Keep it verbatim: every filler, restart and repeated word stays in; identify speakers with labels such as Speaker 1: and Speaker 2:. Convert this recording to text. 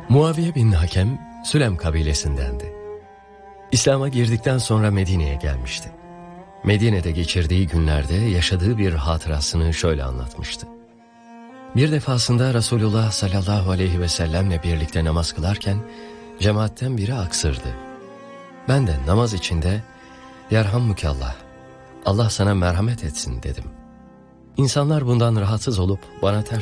Speaker 1: Muaviye bin Hakem, Sülem kabilesindendi. İslam'a girdikten sonra Medine'ye gelmişti. Medine'de geçirdiği günlerde yaşadığı bir hatırasını şöyle anlatmıştı. Bir defasında Resulullah sallallahu aleyhi ve sellemle birlikte namaz kılarken cemaatten biri aksırdı. Ben de namaz içinde "Yerhammükallah, Allah sana merhamet etsin" dedim. İnsanlar bundan rahatsız olup bana ters